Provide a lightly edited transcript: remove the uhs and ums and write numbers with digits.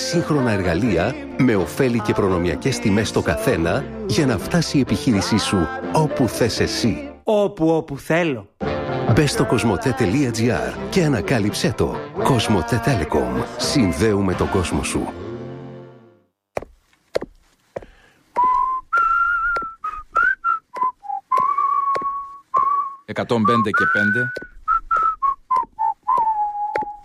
σύγχρονα εργαλεία με ωφέλη και προνομιακές τιμές στο καθένα για να φτάσει η επιχείρησή σου όπου θες εσύ. Όπου θέλω. Μπες στο cosmote.gr και ανακάλυψέ το. Cosmote Telecom. Συνδέουμε τον κόσμο σου. 105 και 5.